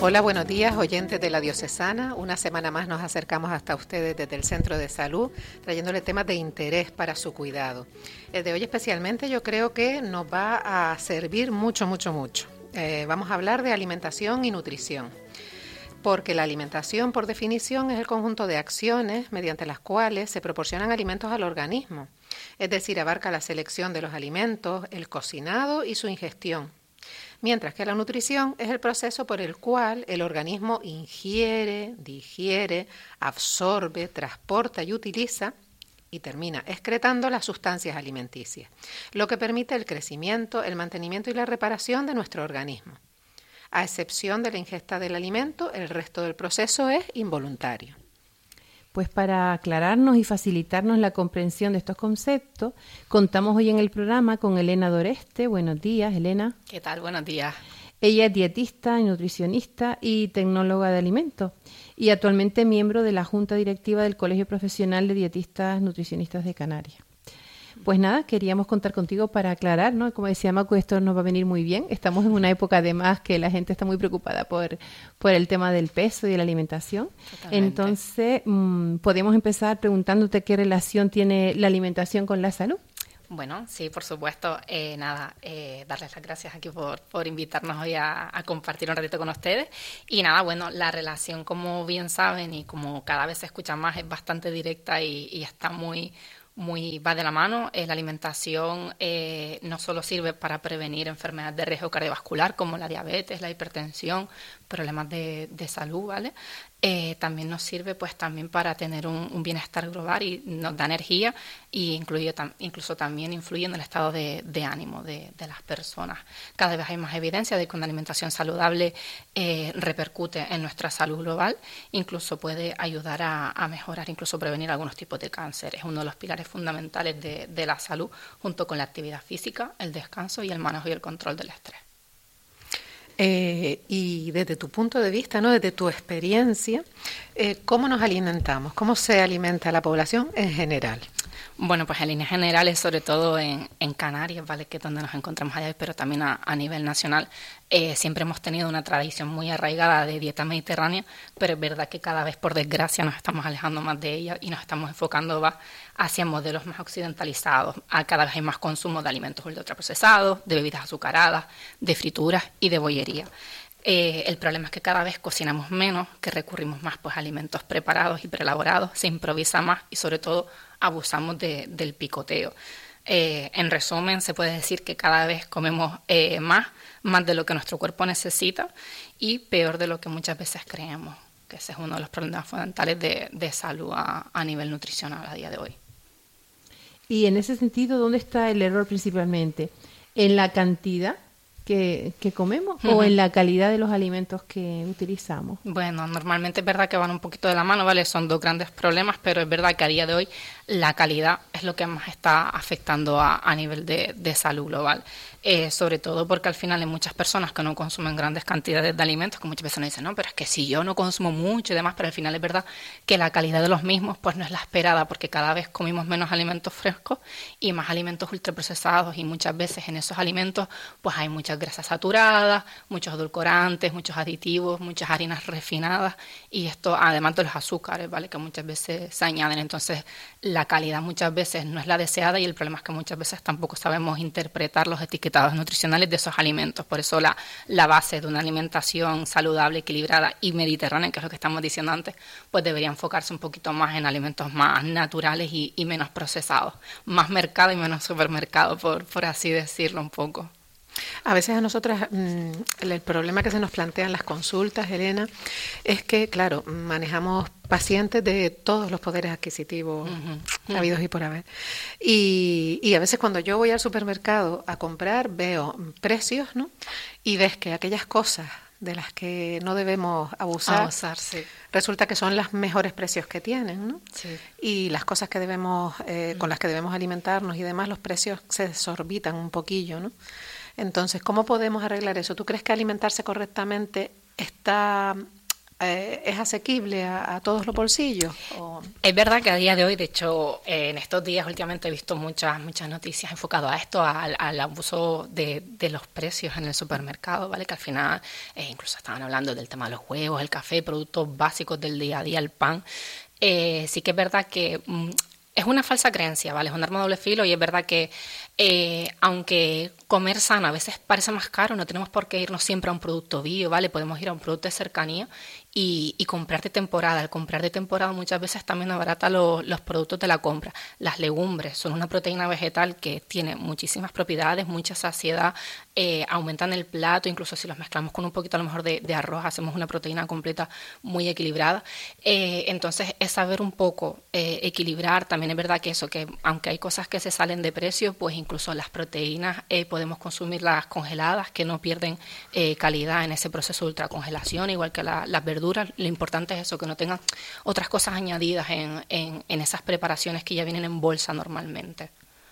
Hola, buenos días, oyentes de la Diocesana. Una semana más nos acercamos hasta ustedes desde el Centro de Salud, trayéndole temas de interés para su cuidado. El de hoy especialmente yo creo que nos va a servir mucho. Vamos a hablar de alimentación y nutrición, porque la alimentación, por definición, es el conjunto de acciones mediante las cuales se proporcionan alimentos al organismo. Es decir, abarca la selección de los alimentos, el cocinado y su ingestión. Mientras que la nutrición es el proceso por el cual el organismo ingiere, digiere, absorbe, transporta y utiliza y termina excretando las sustancias alimenticias, lo que permite el crecimiento, el mantenimiento y la reparación de nuestro organismo. A excepción de la ingesta del alimento, el resto del proceso es involuntario. Pues para aclararnos y facilitarnos la comprensión de estos conceptos, contamos hoy en el programa con Elena Doreste. Buenos días, Elena. ¿Qué tal? Buenos días. Ella es dietista, nutricionista y tecnóloga de alimentos y actualmente miembro de la Junta Directiva del Colegio Profesional de Dietistas Nutricionistas de Canarias. Pues nada, queríamos contar contigo para aclarar, ¿no? Como decía Macu, esto nos va a venir muy bien. Estamos en una época además que la gente está muy preocupada por el tema del peso y de la alimentación. Totalmente. Entonces, podemos empezar preguntándote qué relación tiene la alimentación con la salud. Bueno, sí, por supuesto. Darles las gracias aquí por invitarnos hoy a compartir un ratito con ustedes. Y nada, bueno, la relación, como bien saben y como cada vez se escucha más, es bastante directa y está muy va de la mano. La alimentación no solo sirve para prevenir enfermedades de riesgo cardiovascular como la diabetes, la hipertensión, problemas de salud, ¿vale? También nos sirve pues también para tener un bienestar global y nos da energía y incluso también influye en el estado de ánimo de las personas. Cada vez hay más evidencia de que una alimentación saludable repercute en nuestra salud global, incluso puede ayudar a mejorar, incluso prevenir algunos tipos de cáncer. Es uno de los pilares fundamentales de la salud, junto con la actividad física, el descanso y el manejo y el control del estrés. Y desde tu punto de vista, ¿no? Desde tu experiencia, ¿cómo nos alimentamos? ¿Cómo se alimenta la población en general? Bueno, pues en líneas generales, sobre todo en Canarias, ¿vale?, que es donde nos encontramos allá, pero también a nivel nacional, siempre hemos tenido una tradición muy arraigada de dieta mediterránea, pero es verdad que cada vez, por desgracia, nos estamos alejando más de ella y nos estamos enfocando más hacia modelos más occidentalizados. Cada vez hay más consumo de alimentos ultraprocesados, de bebidas azucaradas, de frituras y de bollería. El problema es que cada vez cocinamos menos, que recurrimos más pues, a alimentos preparados y preelaborados, se improvisa más y sobre todo abusamos del picoteo. En resumen, se puede decir que cada vez comemos más de lo que nuestro cuerpo necesita y peor de lo que muchas veces creemos, que ese es uno de los problemas fundamentales de salud a nivel nutricional a día de hoy. Y en ese sentido, ¿dónde está el error principalmente? ¿En la cantidad que comemos o en la calidad de los alimentos que utilizamos? Bueno, normalmente es verdad que van un poquito de la mano, ¿vale? Son dos grandes problemas, pero es verdad que a día de hoy la calidad es lo que más está afectando a nivel de salud global. Sobre todo porque al final hay muchas personas que no consumen grandes cantidades de alimentos, que muchas veces nos dicen, no, pero es que si yo no consumo mucho y demás, pero al final es verdad que la calidad de los mismos pues no es la esperada, porque cada vez comimos menos alimentos frescos y más alimentos ultraprocesados y muchas veces en esos alimentos pues hay muchas grasas saturadas, muchos edulcorantes, muchos aditivos, muchas harinas refinadas y esto además de los azúcares, ¿vale?, que muchas veces se añaden. Entonces la calidad muchas veces no es la deseada y el problema es que muchas veces tampoco sabemos interpretar los etiquetados nutricionales de esos alimentos. Por eso la base de una alimentación saludable, equilibrada y mediterránea, que es lo que estamos diciendo antes, pues debería enfocarse un poquito más en alimentos más naturales y menos procesados. Más mercado y menos supermercado, por así decirlo un poco. A veces a nosotras el problema que se nos plantea en las consultas, Elena, es que, claro, manejamos pacientes de todos los poderes adquisitivos habidos y por haber. Y a veces cuando yo voy al supermercado a comprar veo precios, ¿no? Y ves que aquellas cosas de las que no debemos abusar Sí. Resulta que son los mejores precios que tienen, ¿no? Sí. Y las cosas que debemos con las que debemos alimentarnos y demás, los precios se desorbitan un poquillo, ¿no? Entonces, ¿cómo podemos arreglar eso? ¿Tú crees que alimentarse correctamente está es asequible a todos los bolsillos. Es verdad que a día de hoy, de hecho, en estos días últimamente he visto muchas noticias enfocadas a esto, al abuso de los precios en el supermercado, ¿vale? Que al final incluso estaban hablando del tema de los huevos, el café, productos básicos del día a día, el pan. Sí que es verdad que es una falsa creencia, ¿vale? Es un arma de doble filo y es verdad que aunque comer sano a veces parece más caro, no tenemos por qué irnos siempre a un producto bio, ¿vale? Podemos ir a un producto de cercanía y comprar de temporada. Al comprar de temporada muchas veces también abarata los productos de la compra. Las legumbres son una proteína vegetal que tiene muchísimas propiedades, mucha saciedad, aumentan el plato, incluso si los mezclamos con un poquito a lo mejor de arroz, hacemos una proteína completa muy equilibrada. Entonces es saber un poco equilibrar. También es verdad que eso, que aunque hay cosas que se salen de precio, pues incluso las proteínas podemos consumirlas congeladas, que no pierden calidad en ese proceso de ultracongelación, igual que las verduras. Lo importante es eso, que no tengan otras cosas añadidas en esas preparaciones que ya vienen en bolsa normalmente.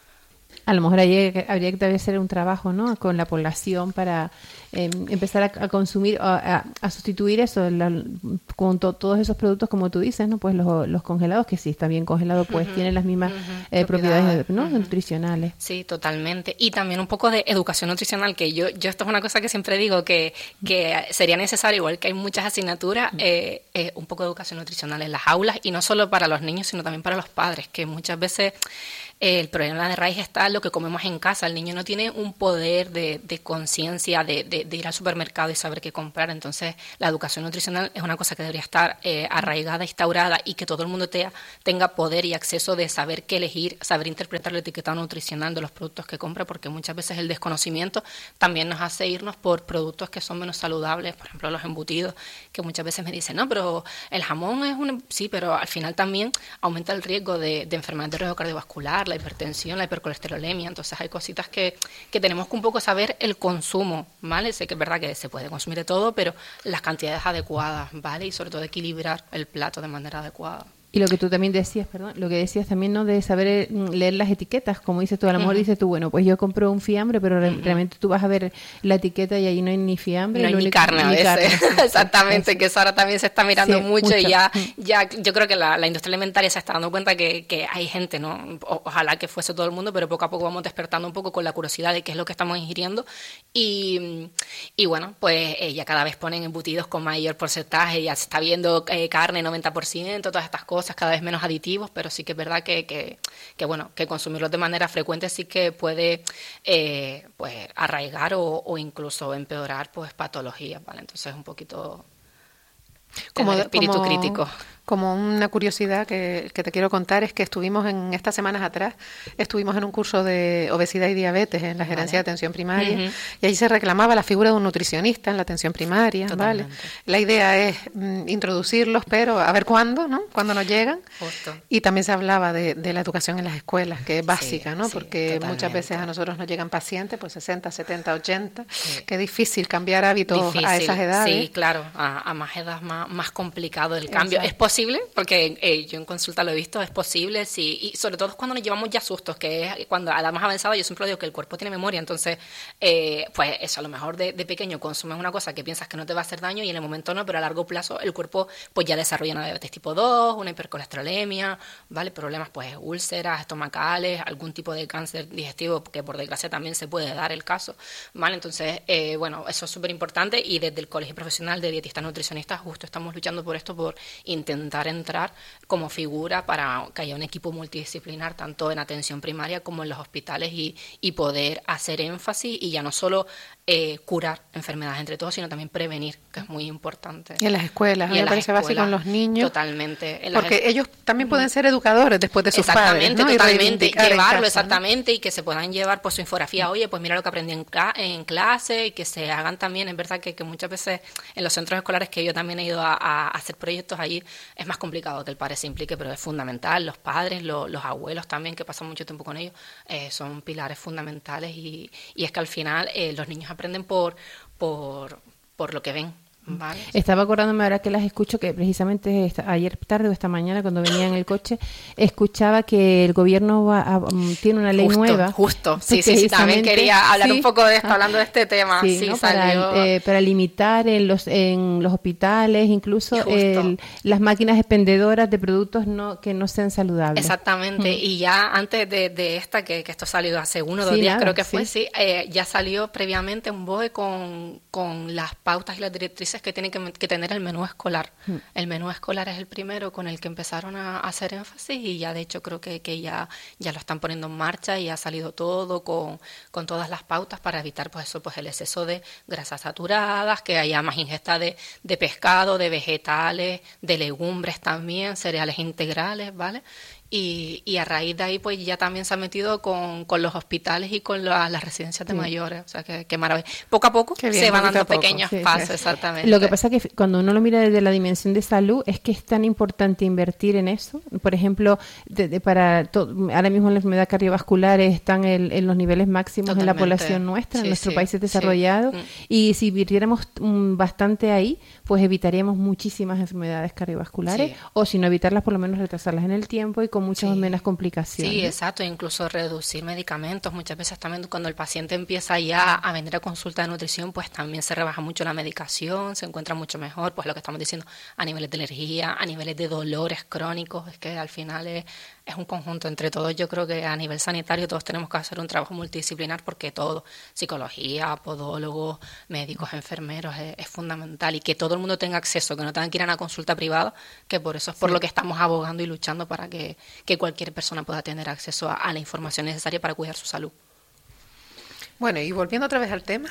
A lo mejor habría que hacer un trabajo, ¿no?, con la población para empezar a consumir, a sustituir eso, con todos esos productos, como tú dices, ¿no? Pues los congelados, que si está bien congelado, pues tienen las mismas propiedades, ¿no?, nutricionales. Sí, totalmente. Y también un poco de educación nutricional, que yo esto es una cosa que siempre digo que sería necesario, igual que hay muchas asignaturas, un poco de educación nutricional en las aulas, y no solo para los niños, sino también para los padres, que muchas veces el problema de raíz está en lo que comemos en casa. El niño no tiene un poder de conciencia de ir al supermercado y saber qué comprar. Entonces, la educación nutricional es una cosa que debería estar arraigada, instaurada, y que todo el mundo tenga poder y acceso de saber qué elegir, saber interpretar el etiquetado nutricional de los productos que compra, porque muchas veces el desconocimiento también nos hace irnos por productos que son menos saludables, por ejemplo, los embutidos, que muchas veces me dicen, no, pero el jamón es sí, pero al final también aumenta el riesgo de enfermedades de riesgo cardiovascular, la hipertensión, la hipercolesterolemia. Entonces hay cositas que tenemos que un poco saber el consumo, ¿vale? Sé que es verdad que se puede consumir de todo, pero las cantidades adecuadas, ¿vale? Y sobre todo equilibrar el plato de manera adecuada. Y lo que tú también decías, lo que decías también, ¿no?, de saber leer las etiquetas, como dices tú, a lo mejor dices tú, bueno, pues yo compro un fiambre, pero realmente tú vas a ver la etiqueta y ahí no hay ni fiambre. No hay ni carne a veces. Carne. Exactamente, eso. Que eso ahora también se está mirando mucho. Y ya yo creo que la industria alimentaria se está dando cuenta que hay gente, ¿no? Ojalá que fuese todo el mundo, pero poco a poco vamos despertando un poco con la curiosidad de qué es lo que estamos ingiriendo. Y bueno, pues ya cada vez ponen embutidos con mayor porcentaje, ya se está viendo carne 90%, todas estas cosas, cada vez menos aditivos, pero sí que es verdad que bueno, que consumirlos de manera frecuente sí que puede pues arraigar o incluso empeorar pues patologías, ¿vale? Entonces es un poquito como espíritu crítico. Como una curiosidad que te quiero contar es que estuvimos estas semanas atrás, estuvimos en un curso de obesidad y diabetes en la gerencia de atención primaria, y allí se reclamaba la figura de un nutricionista en la atención primaria, ¿vale? La idea es introducirlos, pero a ver cuándo, ¿no? Cuándo nos llegan. Justo. Y también se hablaba de la educación en las escuelas, que es básica, ¿no? Porque totalmente. Muchas veces a nosotros nos llegan pacientes, pues 60, 70, 80, que es difícil cambiar hábitos a esas edades. Sí, claro, a más edad más complicado el cambio. Exacto. Es posible, porque yo en consulta lo he visto, es posible, sí, y sobre todo cuando nos llevamos ya sustos, que es cuando a la más avanzada. Yo siempre digo que el cuerpo tiene memoria, entonces pues eso, a lo mejor de pequeño consumes una cosa que piensas que no te va a hacer daño y en el momento no, pero a largo plazo el cuerpo pues ya desarrolla una diabetes tipo 2, una hipercolesterolemia, ¿vale? Problemas pues úlceras estomacales, algún tipo de cáncer digestivo, que por desgracia también se puede dar el caso, ¿vale? Entonces, bueno, eso es súper importante, y desde el Colegio Profesional de Dietistas Nutricionistas justo estamos luchando por esto, por intentar entrar como figura para que haya un equipo multidisciplinar tanto en atención primaria como en los hospitales y poder hacer énfasis y ya no solo curar enfermedades entre todos, sino también prevenir, que es muy importante. Y en las escuelas, a mí me parece básico en los niños. Totalmente. Porque ellos también pueden ser educadores después de sus padres, ¿no? Totalmente, llevarlo, exactamente, ¿no? Y que se puedan llevar por su infografía, oye, pues mira lo que aprendí en clase, y que se hagan también. Es verdad que muchas veces en los centros escolares, que yo también he ido a hacer proyectos allí, es más complicado que el padre se implique, pero es fundamental. Los padres, los abuelos también, que pasan mucho tiempo con ellos, son pilares fundamentales, y es que al final los niños aprenden por lo que ven, ¿vale? Estaba acordándome ahora que las escucho, que precisamente ayer tarde o esta mañana cuando venía en el coche, escuchaba que el gobierno tiene una ley nueva. Justo, sí, también quería hablar un poco de esto, hablando de este tema. Sí, ¿no? Para limitar en los hospitales, incluso las máquinas expendedoras de productos que no sean saludables. Exactamente, y ya antes de esta, que esto salió hace 1 o 2 días, creo que fue, ya salió previamente un BOE con las pautas y las directrices que tiene que tener el menú escolar. El menú escolar es el primero con el que empezaron a hacer énfasis, y ya de hecho creo que ya lo están poniendo en marcha, y ha salido todo con todas las pautas para evitar pues el exceso de grasas saturadas, que haya más ingesta de pescado, de vegetales, de legumbres también, cereales integrales, ¿vale? Y a raíz de ahí pues ya también se ha metido con los hospitales y con las residencias de mayores, o sea que maravilla. Poco a poco se van dando pequeños pasos, exactamente. Lo que pasa es que cuando uno lo mira desde la dimensión de salud es que es tan importante invertir en eso. Por ejemplo, ahora mismo la enfermedad cardiovascular están en los niveles máximos en la población nuestra, en nuestros países desarrollados, y si invirtiéramos bastante ahí, pues evitaríamos muchísimas enfermedades cardiovasculares, o si no evitarlas, por lo menos retrasarlas en el tiempo y con muchas menos complicaciones. Sí, exacto, incluso reducir medicamentos. Muchas veces también cuando el paciente empieza ya a venir a consulta de nutrición, pues también se rebaja mucho la medicación, se encuentra mucho mejor, pues lo que estamos diciendo, a niveles de alergia, a niveles de dolores crónicos, es que al final es un conjunto entre todos. Yo creo que a nivel sanitario todos tenemos que hacer un trabajo multidisciplinar, porque todo, psicología, podólogos, médicos, enfermeros, es fundamental, y que todo el mundo tenga acceso, que no tengan que ir a una consulta privada, que por eso es por lo que estamos abogando y luchando para que cualquier persona pueda tener acceso a la información necesaria para cuidar su salud. Bueno, y volviendo otra vez al tema,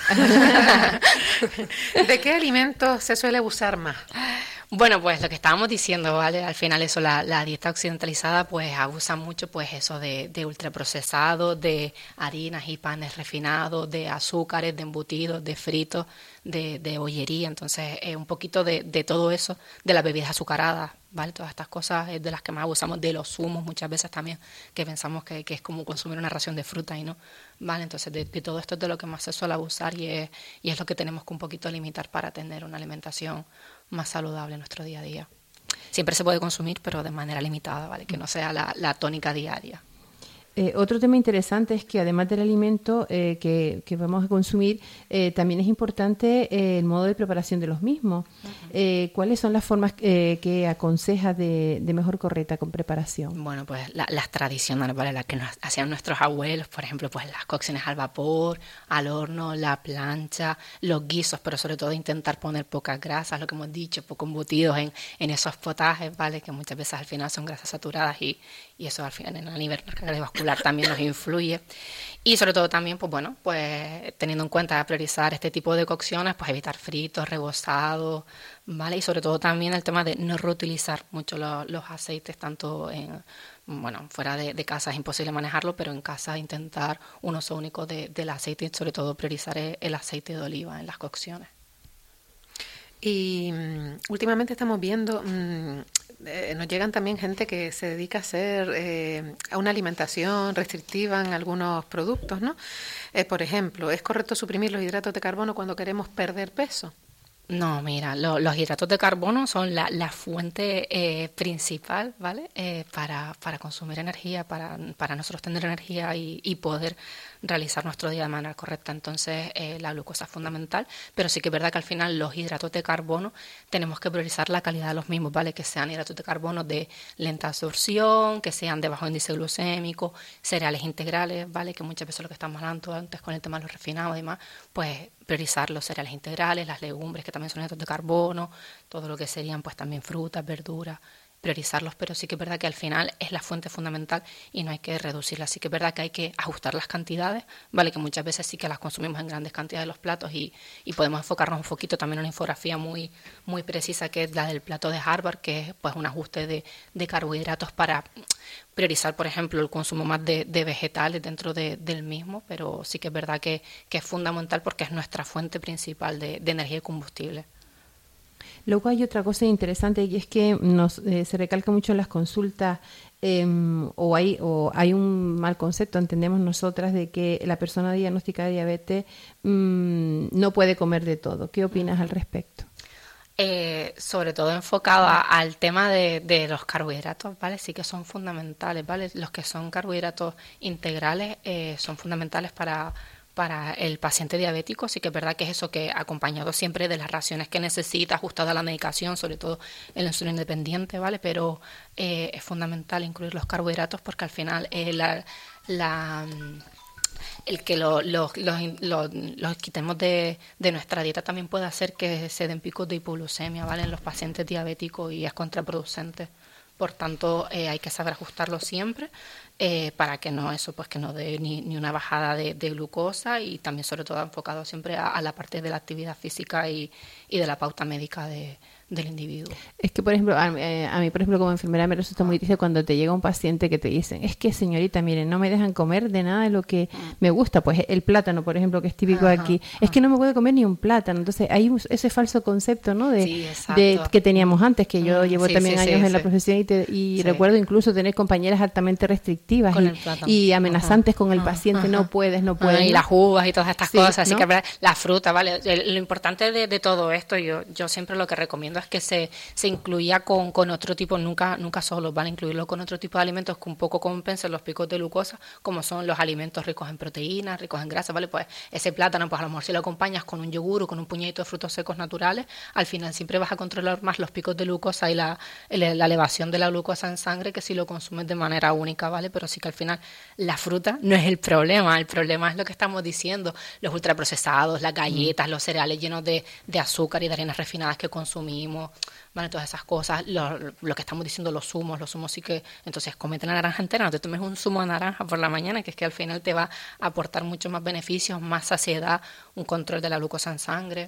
¿de qué alimentos se suele abusar más? Bueno, pues lo que estábamos diciendo, ¿vale? Al final eso, la dieta occidentalizada, pues abusa mucho, pues eso de ultraprocesados, de harinas y panes refinados, de azúcares, de embutidos, de fritos, de bollería. Entonces, un poquito de todo eso, de las bebidas azucaradas, ¿vale? Todas estas cosas es de las que más abusamos, de los zumos muchas veces también, que pensamos que es como consumir una ración de fruta y no, ¿vale? Entonces, de todo esto es de lo que más se suele abusar, y es lo que tenemos que un poquito limitar para tener una alimentación más saludable en nuestro día a día. Siempre se puede consumir, pero de manera limitada, ¿vale? Que no sea la tónica diaria. Otro tema interesante es que además del alimento que vamos a consumir, también es importante el modo de preparación de los mismos. ¿Cuáles son las formas que aconseja de mejor correcta con preparación? Bueno, pues las tradicionales, ¿vale? Las que nos hacían nuestros abuelos, por ejemplo, pues las cocciones al vapor, al horno, la plancha, los guisos, pero sobre todo intentar poner pocas grasas, lo que hemos dicho, poco embutidos en esos potajes, ¿vale? Que muchas veces al final son grasas saturadas, y eso al final en el nivel cardiovascular también nos influye. Y sobre todo también, pues bueno, pues teniendo en cuenta priorizar este tipo de cocciones, pues evitar fritos, rebozados, ¿vale? Y sobre todo también el tema de no reutilizar mucho los aceites, tanto fuera de casa es imposible manejarlo, pero en casa intentar un uso único del aceite, y sobre todo priorizar el aceite de oliva en las cocciones. Y últimamente estamos viendo, nos llegan también gente que se dedica a hacer a una alimentación restrictiva en algunos productos, ¿no? Por ejemplo, ¿es correcto suprimir los hidratos de carbono cuando queremos perder peso? No, mira, los hidratos de carbono son la fuente principal, ¿vale? Para consumir energía, para nosotros tener energía y poder realizar nuestro día de manera correcta. Entonces, la glucosa es fundamental, pero sí que es verdad que al final los hidratos de carbono tenemos que priorizar la calidad de los mismos, ¿vale? Que sean hidratos de carbono de lenta absorción, que sean de bajo índice glucémico, cereales integrales, ¿vale? Que muchas veces lo que estamos hablando antes con el tema de los refinados y demás, pues priorizar los cereales integrales, las legumbres, que también son hidratos de carbono, todo lo que serían pues también frutas, verduras, priorizarlos, pero sí que es verdad que al final es la fuente fundamental y no hay que reducirla. Sí que es verdad que hay que ajustar las cantidades, vale, que muchas veces sí que las consumimos en grandes cantidades de los platos, y podemos enfocarnos un poquito también en una infografía muy precisa, que es la del plato de Harvard, que es pues un ajuste de carbohidratos para priorizar, por ejemplo, el consumo más de vegetales dentro del mismo, pero sí que es verdad que es fundamental porque es nuestra fuente principal de energía y combustible. Luego hay otra cosa interesante, y es que se recalca mucho en las consultas, o hay un mal concepto, entendemos nosotras, de que la persona diagnosticada de diabetes no puede comer de todo. ¿Qué opinas al respecto? Sobre todo enfocada al tema de los carbohidratos, ¿vale? Sí que son fundamentales, ¿vale? Los que son carbohidratos integrales son fundamentales para el paciente diabético. Sí que es verdad que es eso, que acompañado siempre de las raciones que necesita, ajustado a la medicación, sobre todo el insulina independiente, ¿vale? Pero es fundamental incluir los carbohidratos porque al final el que los quitemos de nuestra dieta también puede hacer que se den picos de hipoglucemia, ¿vale? En los pacientes diabéticos y es contraproducente. Por tanto, hay que saber ajustarlo siempre para que no eso pues que no dé ni una bajada de glucosa, y también sobre todo enfocado siempre a la parte de la actividad física y de la pauta médica del individuo. Es que, por ejemplo, a mí, por ejemplo, como enfermera me resulta muy difícil cuando te llega un paciente que te dicen, es que señorita, miren, no me dejan comer de nada de lo que me gusta, pues el plátano, por ejemplo, que es típico aquí, es que no me puedo comer ni un plátano. Entonces hay ese falso concepto, ¿no? de que teníamos antes, que yo llevo también años en la profesión y recuerdo incluso tener compañeras altamente restrictivas y amenazantes con el paciente, no puedes. Y las uvas y todas estas cosas, así que la fruta, ¿vale? Lo importante de todo esto, yo siempre lo que recomiendo es que se incluya con otro tipo, nunca solo, ¿vale? Incluirlo con otro tipo de alimentos que un poco compensen los picos de glucosa, como son los alimentos ricos en proteínas, ricos en grasa, ¿vale? Pues ese plátano, pues a lo mejor si lo acompañas con un yogur o con un puñadito de frutos secos naturales, al final siempre vas a controlar más los picos de glucosa y la elevación de la glucosa en sangre que si lo consumes de manera única, ¿vale? Pero sí que al final la fruta no es el problema es lo que estamos diciendo, los ultraprocesados, las galletas, los cereales llenos de azúcar y de harinas refinadas que consumimos, ¿vale? Todas esas cosas, lo que estamos diciendo, los zumos sí que, entonces cómete la naranja entera, no te tomes un zumo de naranja por la mañana, que es que al final te va a aportar muchos más beneficios, más saciedad, un control de la glucosa en sangre.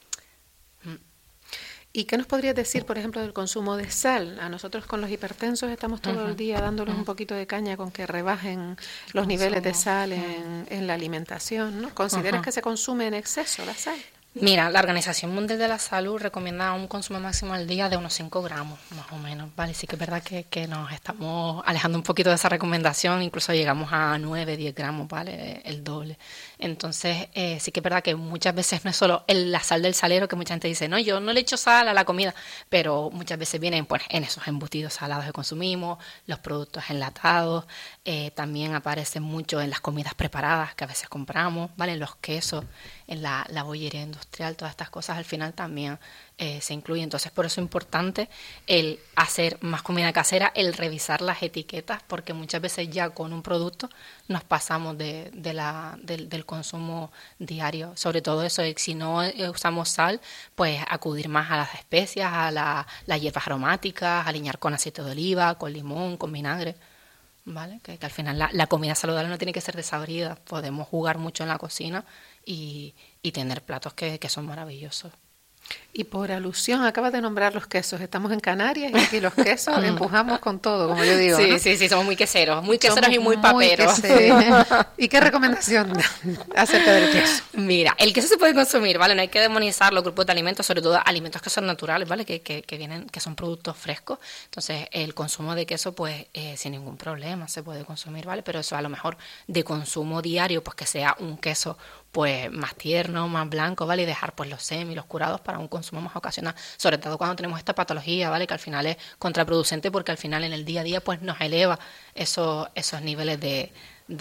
¿Y qué nos podrías decir, por ejemplo, del consumo de sal? A nosotros con los hipertensos estamos todo el día dándoles un poquito de caña con que rebajen los niveles de sal en la alimentación, ¿no? ¿Consideras que se consume en exceso la sal? Mira, la Organización Mundial de la Salud recomienda un consumo máximo al día de unos 5 gramos, más o menos, ¿vale? Sí que es verdad que nos estamos alejando un poquito de esa recomendación, incluso llegamos a 9, 10 gramos, ¿vale? El doble. Entonces, sí que es verdad que muchas veces no es solo la sal del salero, que mucha gente dice, no, yo no le echo sal a la comida, pero muchas veces vienen pues en esos embutidos salados que consumimos, los productos enlatados, también aparecen mucho en las comidas preparadas que a veces compramos, ¿vale? En los quesos, en la bollería industrial, todas estas cosas al final también se incluyen. Entonces, por eso es importante el hacer más comida casera, el revisar las etiquetas, porque muchas veces ya con un producto nos pasamos del consumo diario. Sobre todo eso, si no usamos sal, pues acudir más a las especias, a las hierbas aromáticas, aliñar con aceite de oliva, con limón, con vinagre, ¿vale? Que al final la comida saludable no tiene que ser desabrida. Podemos jugar mucho en la cocina y tener platos que son maravillosos. Y por alusión, acabas de nombrar los quesos. Estamos en Canarias y aquí los quesos empujamos con todo, como yo digo, ¿no? Sí, somos muy queseros y muy paperos. ¿Y qué recomendación acerca del queso? Mira, el queso se puede consumir, ¿vale? No hay que demonizar los grupos de alimentos, sobre todo alimentos que son naturales, ¿vale? Que vienen, que son productos frescos. Entonces, el consumo de queso, pues, sin ningún problema se puede consumir, ¿vale? Pero eso a lo mejor de consumo diario, pues que sea un queso pues más tierno, más blanco, ¿vale? Y dejar pues los semi, los curados para un consumo más ocasional, sobre todo cuando tenemos esta patología, ¿vale? Que al final es contraproducente porque al final en el día a día pues nos eleva esos niveles de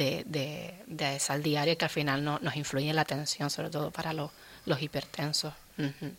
sal diaria que al final nos influyen en la tensión, sobre todo para los hipertensos. Uh-huh.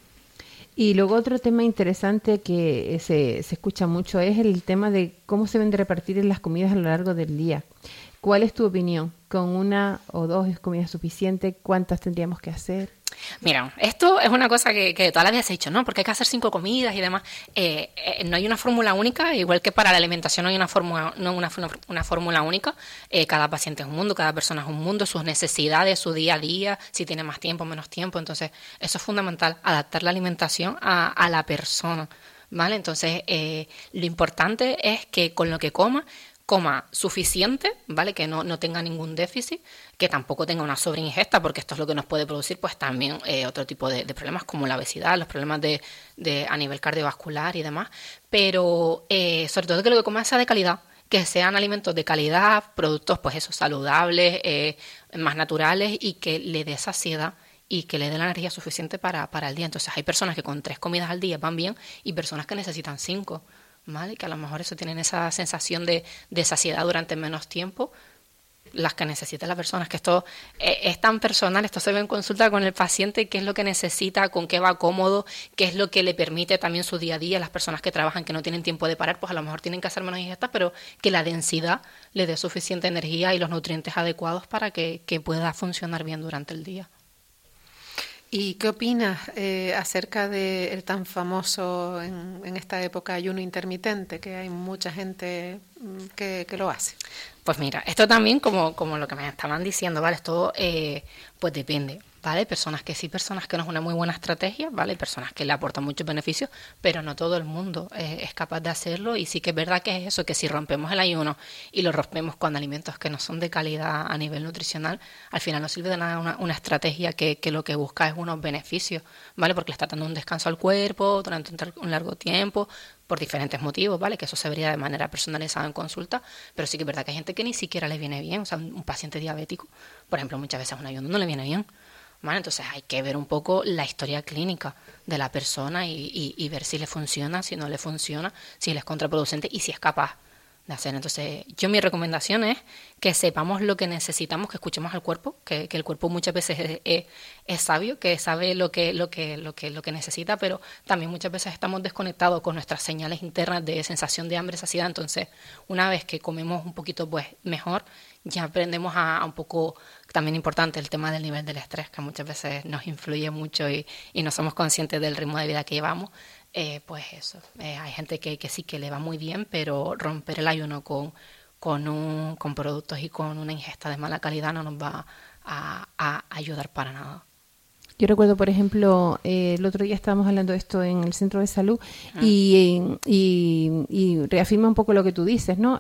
Y luego otro tema interesante que se escucha mucho es el tema de cómo se deben de repartir las comidas a lo largo del día. ¿Cuál es tu opinión? ¿Con una o dos es comida suficiente? ¿Cuántas tendríamos que hacer? Mira, esto es una cosa que toda la vida se ha dicho, ¿no? Porque hay que hacer 5 comidas y demás. No hay una fórmula única, igual que para la alimentación no hay una fórmula única. Cada paciente es un mundo, cada persona es un mundo, sus necesidades, su día a día, si tiene más tiempo, menos tiempo. Entonces, eso es fundamental, adaptar la alimentación a la persona, ¿vale? Entonces, lo importante es que con lo que coma suficiente, ¿vale? Que no tenga ningún déficit, que tampoco tenga una sobreingesta, porque esto es lo que nos puede producir pues también otro tipo de problemas como la obesidad, los problemas a nivel cardiovascular y demás, pero sobre todo que lo que coma sea de calidad, que sean alimentos de calidad, productos pues eso, saludables, más naturales y que le dé saciedad y que le dé la energía suficiente para el día. Entonces hay personas que con 3 comidas al día van bien y personas que necesitan 5, ¿vale? Que a lo mejor eso tienen esa sensación de saciedad durante menos tiempo, las que necesita la persona. Es que esto es tan personal, esto se ve en consulta con el paciente, qué es lo que necesita, con qué va cómodo, qué es lo que le permite también su día a día. Las personas que trabajan, que no tienen tiempo de parar, pues a lo mejor tienen que hacer menos ingestas, pero que la densidad le dé suficiente energía y los nutrientes adecuados para que pueda funcionar bien durante el día. ¿Y qué opinas acerca del tan famoso en esta época ayuno intermitente, que hay mucha gente que lo hace? Pues mira, esto también como lo que me estaban diciendo, ¿vale? Esto pues depende, ¿vale? Personas que sí, personas que no es una muy buena estrategia, ¿vale? Personas que le aportan muchos beneficios, pero no todo el mundo es capaz de hacerlo, y sí que es verdad que es eso, que si rompemos el ayuno y lo rompemos con alimentos que no son de calidad a nivel nutricional, al final no sirve de nada una estrategia que lo que busca es unos beneficios, ¿vale? Porque le está dando un descanso al cuerpo durante un largo tiempo, por diferentes motivos, ¿vale? Que eso se vería de manera personalizada en consulta, pero sí que es verdad que hay gente que ni siquiera le viene bien. O sea, un paciente diabético, por ejemplo, muchas veces un ayuno no le viene bien, ¿vale? Entonces hay que ver un poco la historia clínica de la persona y ver si le funciona, si no le funciona, si él es contraproducente y si es capaz de hacer. Entonces, mi recomendación es que sepamos lo que necesitamos, que escuchemos al cuerpo, que el cuerpo muchas veces es sabio, que sabe lo que necesita, pero también muchas veces estamos desconectados con nuestras señales internas de sensación de hambre, saciedad. Entonces, una vez que comemos un poquito pues mejor, ya aprendemos a un poco, también importante el tema del nivel del estrés, que muchas veces nos influye mucho y no somos conscientes del ritmo de vida que llevamos. Pues eso, hay gente que sí que le va muy bien, pero romper el ayuno con productos y con una ingesta de mala calidad no nos va a ayudar para nada. Yo recuerdo, por ejemplo, el otro día estábamos hablando de esto en el centro de salud y reafirma un poco lo que tú dices, ¿no?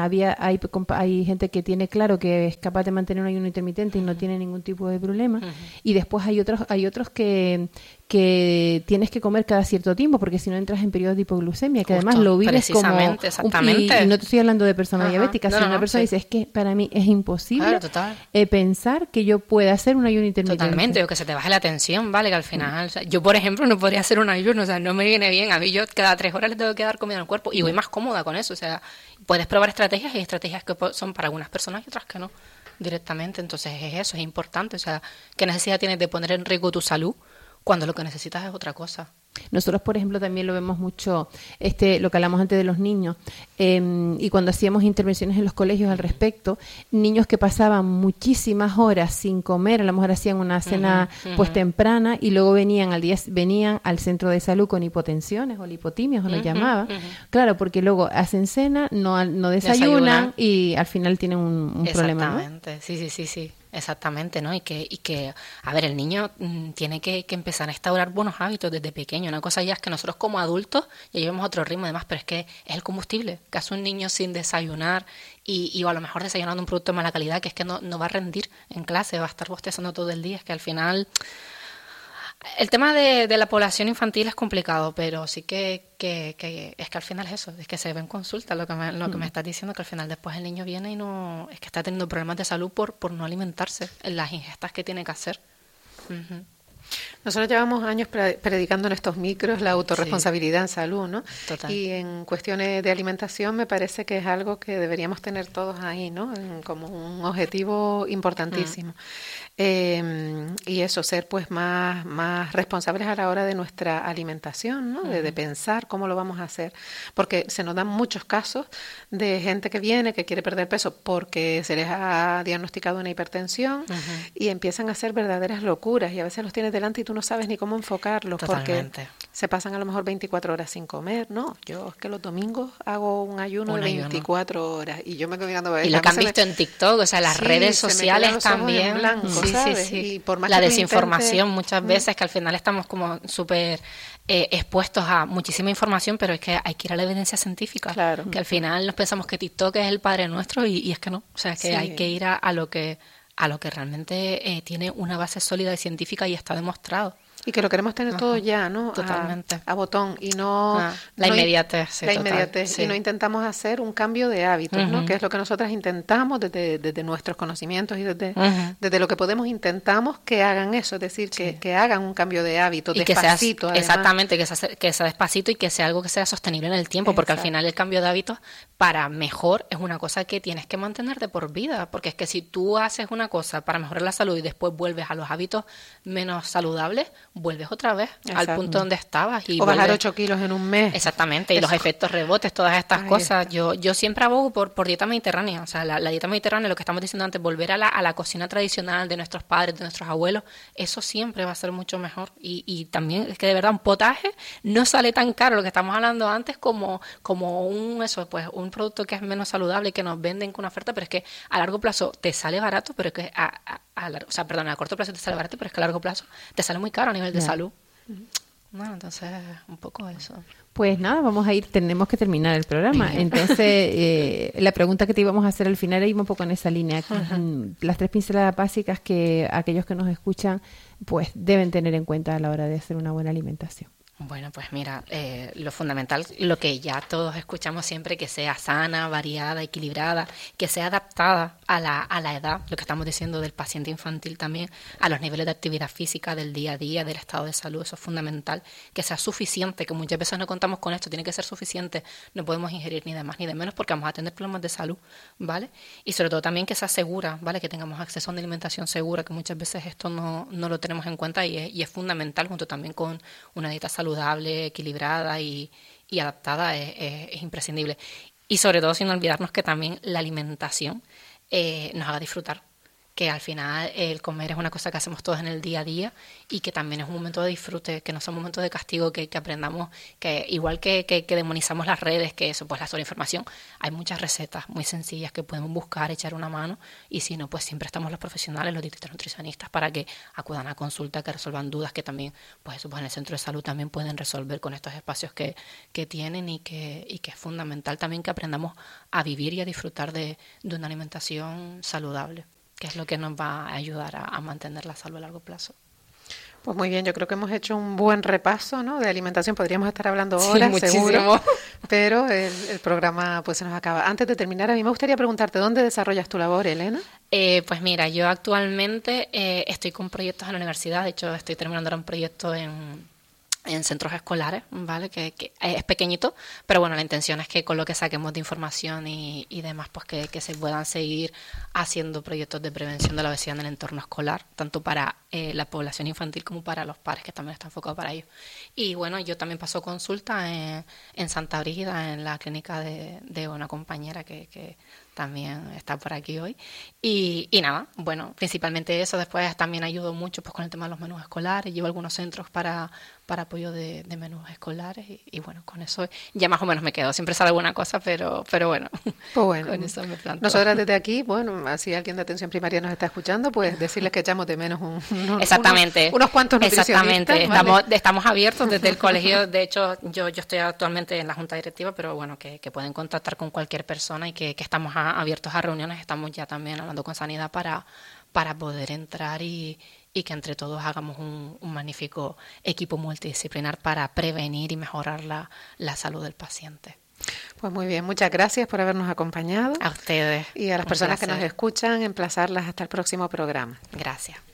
Hay gente que tiene claro que es capaz de mantener un ayuno intermitente y no tiene ningún tipo de problema, y después hay otros que tienes que comer cada cierto tiempo, porque si no entras en periodos de hipoglucemia, que además lo vives como... Exactamente. Y no te estoy hablando de persona diabética, sino una persona dice, es que para mí es imposible pensar que yo pueda hacer un ayuno intermitente. Totalmente, o que se te baje la tensión, ¿vale? Que al final, o sea, yo por ejemplo no podría hacer un ayuno, o sea, no me viene bien. A mí yo cada 3 horas le tengo que dar comida al cuerpo y voy más cómoda con eso. O sea, puedes probar estrategias, y hay estrategias que son para algunas personas y otras que no, directamente. Entonces es eso, es importante. O sea, ¿qué necesidad tienes de poner en riesgo tu salud cuando lo que necesitas es otra cosa? Nosotros, por ejemplo, también lo vemos mucho, lo que hablamos antes de los niños, y cuando hacíamos intervenciones en los colegios al respecto, niños que pasaban muchísimas horas sin comer, a lo mejor hacían una cena pues temprana y luego venían al centro de salud con hipotensiones o lipotimias, o lo llamaban. Claro, porque luego hacen cena, no desayunan y al final tienen un problema, ¿no? Exactamente, sí. Exactamente, ¿no? Y que a ver, el niño tiene que empezar a instaurar buenos hábitos desde pequeño. Una cosa ya es que nosotros como adultos ya llevamos otro ritmo y demás, pero es que es el combustible que hace un niño sin desayunar y o a lo mejor desayunando un producto de mala calidad, que es que no va a rendir en clase, va a estar bostezando todo el día. Es que al final el tema de la población infantil es complicado, pero sí que es que al final es eso, es que se ve en consulta lo que me estás diciendo, que al final después el niño viene y no, es que está teniendo problemas de salud por no alimentarse, en las ingestas que tiene que hacer. Nosotros llevamos años predicando en estos micros la autorresponsabilidad en salud, ¿no? Total. Y en cuestiones de alimentación me parece que es algo que deberíamos tener todos ahí, ¿no? Como un objetivo importantísimo. Y eso, ser pues más responsables a la hora de nuestra alimentación, ¿no? De pensar cómo lo vamos a hacer. Porque se nos dan muchos casos de gente que viene, que quiere perder peso porque se les ha diagnosticado una hipertensión y empiezan a hacer verdaderas locuras, y a veces los tienes delante y tú no sabes ni cómo enfocarlos. Totalmente. Porque se pasan a lo mejor 24 horas sin comer. No, yo es que los domingos hago un ayuno de 24 horas y yo me quedo mirando. Y lo que han visto en TikTok, o sea, las redes sociales también. Y por más la que desinformación muchas veces, que al final estamos como súper expuestos a muchísima información, pero es que hay que ir a la evidencia científica. Claro. Que al final nos pensamos que TikTok es el padre nuestro y es que no. O sea, que hay que ir a lo que realmente tiene una base sólida y científica y está demostrado. Y que lo queremos tener todo ya, ¿no? Totalmente. A botón y no... La inmediatez, sí, la inmediatez. Sí. Y no intentamos hacer un cambio de hábitos, ¿no? Que es lo que nosotras intentamos desde nuestros conocimientos y desde lo que podemos, intentamos que hagan eso, es decir, que hagan un cambio de hábito, y despacito. Que sea, exactamente, que sea despacito y que sea algo que sea sostenible en el tiempo, porque al final el cambio de hábitos para mejor es una cosa que tienes que mantener de por vida, porque es que si tú haces una cosa para mejorar la salud y después vuelves a los hábitos menos saludables, vuelves otra vez al punto donde estabas. Y bajar 8 kilos en un mes. Exactamente, y los efectos rebotes, todas estas cosas. Yo siempre abogo por dieta mediterránea. O sea, la dieta mediterránea, lo que estamos diciendo antes, volver a la cocina tradicional de nuestros padres, de nuestros abuelos, eso siempre va a ser mucho mejor. Y también es que de verdad un potaje no sale tan caro, lo que estamos hablando antes, como un producto que es menos saludable y que nos venden con una oferta, pero es que a largo plazo te sale barato, pero es que a corto plazo te sale barato, pero es que a largo plazo te sale muy caro a nivel de salud. Bueno, entonces, un poco eso. Pues nada, tenemos que terminar el programa. Entonces, la pregunta que te íbamos a hacer al final iba un poco en esa línea. Las 3 pinceladas básicas que aquellos que nos escuchan pues deben tener en cuenta a la hora de hacer una buena alimentación. Bueno, pues mira, lo fundamental, lo que ya todos escuchamos siempre, que sea sana, variada, equilibrada, que sea adaptada a la edad, lo que estamos diciendo del paciente infantil también, a los niveles de actividad física del día a día, del estado de salud, eso es fundamental, que sea suficiente, que muchas veces no contamos con esto, tiene que ser suficiente, no podemos ingerir ni de más ni de menos porque vamos a tener problemas de salud, ¿vale? Y sobre todo también que sea segura, ¿vale? Que tengamos acceso a una alimentación segura, que muchas veces esto no lo tenemos en cuenta y es fundamental, junto también con una dieta saludable, equilibrada y adaptada, es imprescindible. Y sobre todo sin olvidarnos que también la alimentación nos haga disfrutar, que al final el comer es una cosa que hacemos todos en el día a día y que también es un momento de disfrute, que no sea un momento de castigo, que aprendamos, que igual que demonizamos las redes, que eso, pues la sobreinformación, hay muchas recetas muy sencillas que podemos buscar, echar una mano, y si no, pues siempre estamos los profesionales, los dietistas nutricionistas, para que acudan a consulta, que resuelvan dudas, que también, pues eso, pues en el centro de salud también pueden resolver con estos espacios que tienen y que es fundamental también que aprendamos a vivir y a disfrutar de una alimentación saludable, que es lo que nos va a ayudar a mantener la salud a largo plazo. Pues muy bien, yo creo que hemos hecho un buen repaso, ¿no?, de alimentación. Podríamos estar hablando horas, seguro, pero el programa pues se nos acaba. Antes de terminar, a mí me gustaría preguntarte, ¿dónde desarrollas tu labor, Elena? Pues mira, yo actualmente estoy con proyectos en la universidad. De hecho, estoy terminando ahora un proyecto en centros escolares, ¿vale? Que es pequeñito, pero bueno, la intención es que con lo que saquemos de información y demás, pues que se puedan seguir haciendo proyectos de prevención de la obesidad en el entorno escolar, tanto para la población infantil como para los padres, que también está enfocado para ellos. Y bueno, yo también paso consulta en Santa Brígida, en la clínica de una compañera que también está por aquí hoy. Y nada, bueno, principalmente eso. Después también ayudo mucho pues con el tema de los menús escolares, llevo algunos centros para apoyo de menús escolares y bueno, con eso ya más o menos me quedo. Siempre sale alguna cosa, pero bueno, pues bueno, con eso me planto. Nosotras desde aquí, bueno, si alguien de atención primaria nos está escuchando, pues decirles que echamos de menos unos cuantos nutricionistas. Exactamente, ¿vale? estamos abiertos desde el colegio. De hecho, yo estoy actualmente en la junta directiva, pero bueno, que pueden contactar con cualquier persona y que estamos abiertos a reuniones. Estamos ya también hablando con Sanidad para poder entrar y que entre todos hagamos un magnífico equipo multidisciplinar para prevenir y mejorar la salud del paciente. Pues muy bien, muchas gracias por habernos acompañado. A ustedes. Y a las personas que nos escuchan, emplazarlas hasta el próximo programa. Gracias.